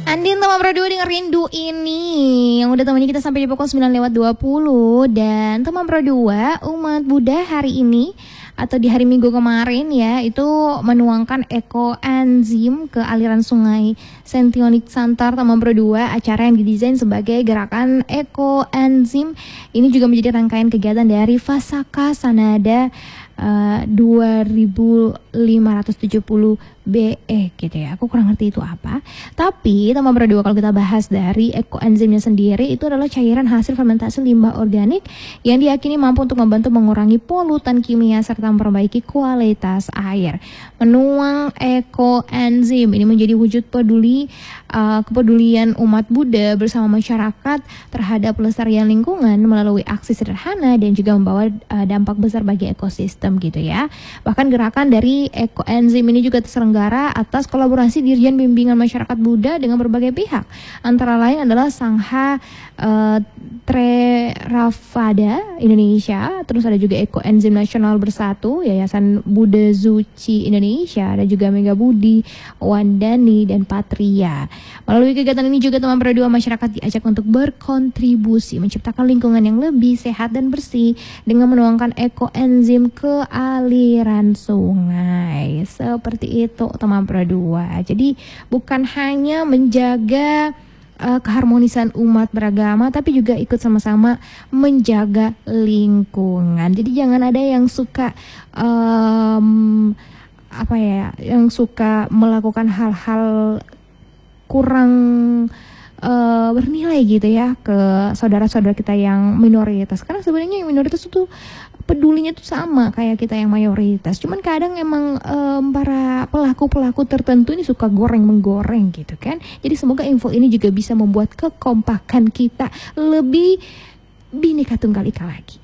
Andin sama berdua denger Rindu ini yang udah temenin kita sampai di pukul 9:20. Dan teman berdua umat Buddha hari ini atau di hari Minggu kemarin ya, itu menuangkan ekoenzim ke aliran sungai Sentionik Santar teman berdua, acara yang didesain sebagai gerakan ekoenzim. Ini juga menjadi rangkaian kegiatan dari Vasaka Sanada 2570 BE gitu ya. Aku kurang ngerti itu apa. Tapi teman berdua, kalau kita bahas dari ekoenzimnya sendiri, itu adalah cairan hasil fermentasi limbah organik yang diyakini mampu untuk membantu mengurangi polutan kimia serta memperbaiki kualitas air. Menuang ekoenzim ini menjadi wujud kepedulian umat Buddha bersama masyarakat terhadap pelestarian lingkungan melalui aksi sederhana dan juga membawa dampak besar bagi ekosistem gitu ya. Bahkan gerakan dari ekoenzim ini juga terselenggara atas kolaborasi Dirjen Bimbingan Masyarakat Buddha dengan berbagai pihak. Antara lain adalah Sangha Theravada Indonesia, terus ada juga Ekoenzim Nasional Bersatu, Yayasan Buddha Zuci Indonesia, ada juga Mega Budi, Wandani, dan Patria. Melalui kegiatan ini juga teman berdua masyarakat diajak untuk berkontribusi menciptakan lingkungan yang lebih sehat dan bersih dengan menuangkan ekoenzim ke aliran sungai. Seperti itu teman berdua. Jadi bukan hanya menjaga keharmonisan umat beragama, tapi juga ikut sama-sama menjaga lingkungan. Jadi jangan ada yang suka yang suka melakukan hal-hal kurang bernilai gitu ya ke saudara-saudara kita yang minoritas. Karena sebenarnya yang minoritas itu pedulinya tuh sama kayak kita yang mayoritas. Cuman kadang emang para pelaku-pelaku tertentu ini suka goreng-menggoreng gitu kan. Jadi semoga info ini juga bisa membuat kekompakan kita lebih Bhinneka Tunggal Ika lagi.